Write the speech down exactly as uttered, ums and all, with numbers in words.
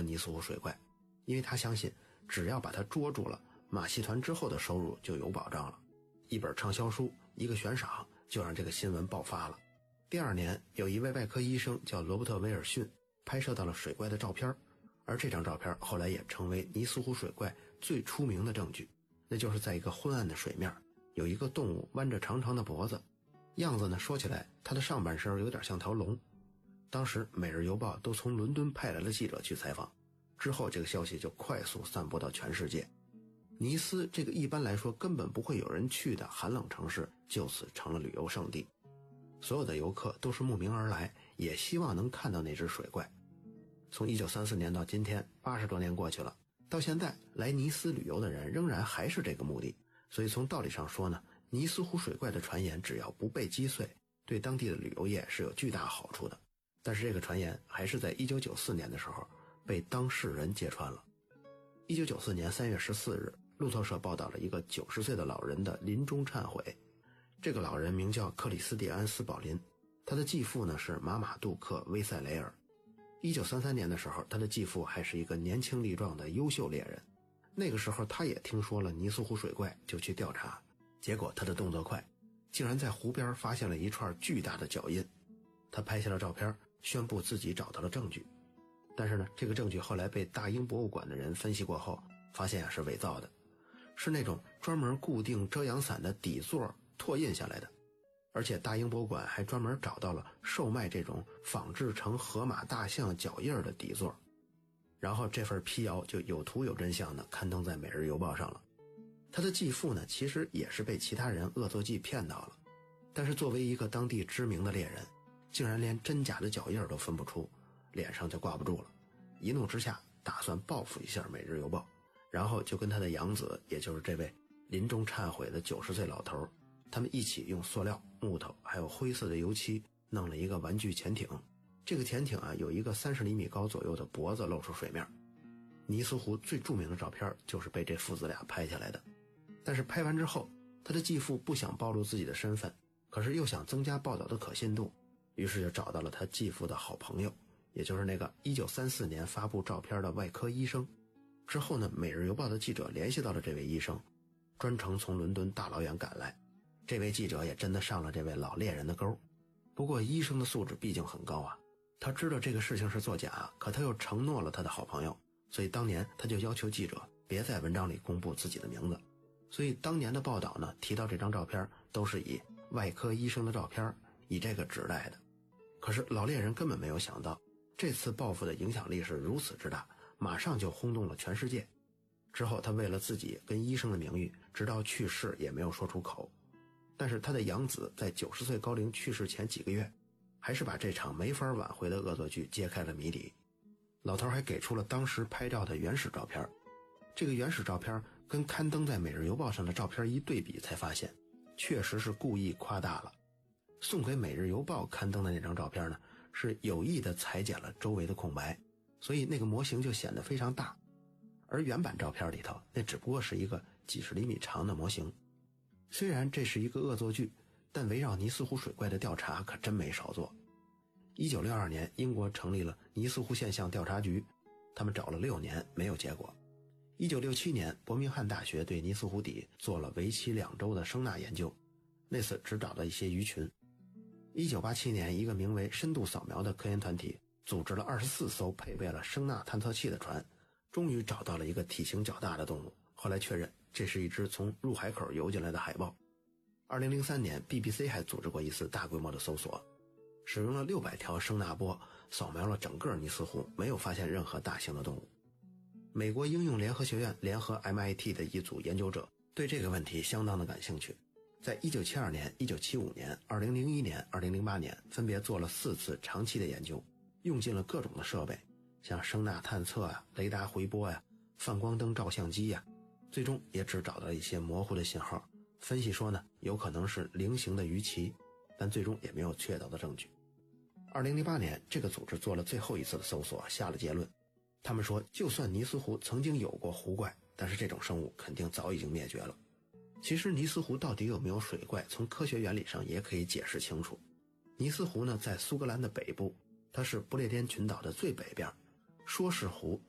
尼斯湖水怪，因为他相信只要把他捉住了，马戏团之后的收入就有保障了。一本畅销书，一个悬赏，就让这个新闻爆发了。第二年，有一位外科医生叫罗伯特·威尔逊，拍摄到了水怪的照片，而这张照片后来也成为尼斯湖水怪最出名的证据。那就是在一个昏暗的水面，有一个动物弯着长长的脖子，样子呢说起来它的上半身有点像条龙。当时《每日邮报》都从伦敦派来了记者去采访，之后这个消息就快速散播到全世界。尼斯这个一般来说根本不会有人去的寒冷城市，就此成了旅游胜地。所有的游客都是慕名而来，也希望能看到那只水怪。从一九三四年到今天，八十多年过去了，到现在来尼斯旅游的人仍然还是这个目的。所以从道理上说呢，尼斯湖水怪的传言只要不被击碎，对当地的旅游业是有巨大好处的。但是这个传言还是在一九九四年的时候被当事人揭穿了。一九九四年三月十四日，路透社报道了一个九十岁的老人的临终忏悔。这个老人名叫克里斯蒂安斯·宝林，他的继父呢是马马杜克·威塞雷尔。一九三三年的时候，他的继父还是一个年轻力壮的优秀猎人。那个时候他也听说了尼斯湖水怪，就去调查。结果他的动作快，竟然在湖边发现了一串巨大的脚印。他拍下了照片，宣布自己找到了证据。但是呢，这个证据后来被大英博物馆的人分析过后，发现啊是伪造的，是那种专门固定遮阳伞的底座拓印下来的。而且大英博物馆还专门找到了售卖这种仿制成河马大象脚印的底座。然后这份辟谣就有图有真相的刊登在《每日邮报》上了。他的继父呢，其实也是被其他人恶作剧骗到了，但是作为一个当地知名的猎人，竟然连真假的脚印都分不出，脸上就挂不住了。一怒之下打算报复一下《每日邮报》，然后就跟他的养子，也就是这位临终忏悔的九十岁老头，他们一起用塑料、木头还有灰色的油漆弄了一个玩具潜艇。这个潜艇啊，有一个三十厘米高左右的脖子露出水面。尼斯湖最著名的照片就是被这父子俩拍下来的。但是拍完之后，他的继父不想暴露自己的身份，可是又想增加报道的可信度，于是就找到了他继父的好朋友，也就是那个一九三四年发布照片的外科医生。之后呢，《每日邮报》的记者联系到了这位医生，专程从伦敦大老远赶来。这位记者也真的上了这位老猎人的钩。不过医生的素质毕竟很高啊，他知道这个事情是作假，可他又承诺了他的好朋友，所以当年他就要求记者别在文章里公布自己的名字。所以当年的报道呢，提到这张照片都是以外科医生的照片，以这个指代的。可是老猎人根本没有想到，这次报复的影响力是如此之大，马上就轰动了全世界。之后他为了自己跟医生的名誉，直到去世也没有说出口。但是他的养子在九十岁高龄去世前几个月，还是把这场没法挽回的恶作剧揭开了谜底。老头还给出了当时拍照的原始照片，这个原始照片跟刊登在《每日邮报》上的照片一对比，才发现确实是故意夸大了。送给《每日邮报》刊登的那张照片呢，是有意的裁剪了周围的空白，所以那个模型就显得非常大。而原版照片里头，那只不过是一个几十厘米长的模型。虽然这是一个恶作剧，但围绕尼斯湖水怪的调查可真没少做。一九六二年，英国成立了尼斯湖现象调查局，他们找了六年没有结果。一九六七年，伯明翰大学对尼斯湖底做了为期两周的声呐研究，那次只找到一些鱼群。一九八七年，一个名为深度扫描的科研团体组织了二十四艘配备了声呐探测器的船，终于找到了一个体型较大的动物，后来确认这是一只从入海口游进来的海豹。二零零三年 B B C 还组织过一次大规模的搜索，使用了六百条声呐波扫描了整个尼斯湖，没有发现任何大型的动物。美国应用联合学院联合 M I T 的一组研究者对这个问题相当的感兴趣，在一九七二年、一九七五年、二零零一年、二零零八年分别做了四次长期的研究，用尽了各种的设备，像声呐探测啊、雷达回波呀、泛光灯照相机呀，最终也只找到了一些模糊的信号。分析说呢，有可能是菱形的鱼鳍，但最终也没有确凿的证据。二零零八年，这个组织做了最后一次的搜索，下了结论。他们说，就算尼斯湖曾经有过湖怪，但是这种生物肯定早已经灭绝了。其实尼斯湖到底有没有水怪，从科学原理上也可以解释清楚。尼斯湖呢，在苏格兰的北部，它是不列颠群岛的最北边，说是湖，